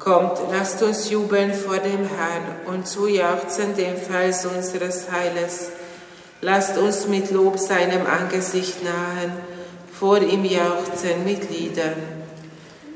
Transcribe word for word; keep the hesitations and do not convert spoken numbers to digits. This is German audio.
Kommt, lasst uns jubeln vor dem Herrn und zujauchzen dem Fels unseres Heiles. Lasst uns mit Lob seinem Angesicht nahen, vor ihm jauchzen mit Liedern.